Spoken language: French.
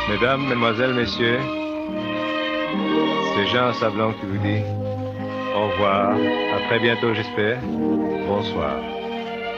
Mesdames, mesdemoiselles, messieurs, c'est Jean Sablon qui vous dit au revoir. À très bientôt, j'espère. Bonsoir.